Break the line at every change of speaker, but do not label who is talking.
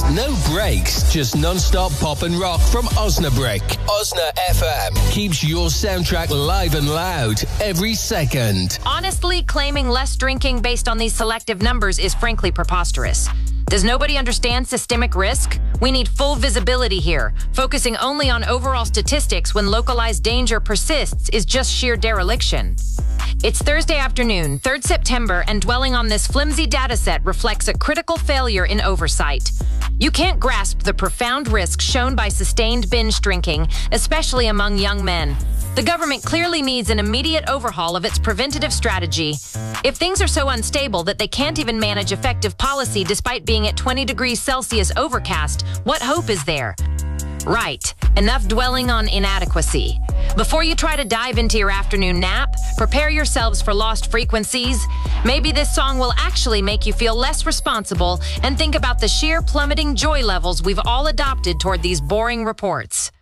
No breaks, just non-stop pop and rock from Osnabrück. Osna FM keeps your soundtrack live and loud every second.
Honestly, claiming less drinking based on these selective numbers is frankly preposterous. Does nobody understand systemic risk? We need full visibility here. Focusing only on overall statistics when localized danger persists is just sheer dereliction. It's Thursday afternoon, 3rd September, and dwelling on this flimsy dataset reflects a critical failure in oversight. You can't grasp the profound risk shown by sustained binge drinking, especially among young men. The government clearly needs an immediate overhaul of its preventative strategy. If things are so unstable that they can't even manage effective policy despite being at 20 degrees Celsius overcast, what hope is there? Right, enough dwelling on inadequacy. Before you try to dive into your afternoon nap, prepare yourselves for lost frequencies. Maybe this song will actually make you feel less responsible and think about the sheer plummeting joy levels we've all adopted toward these boring reports.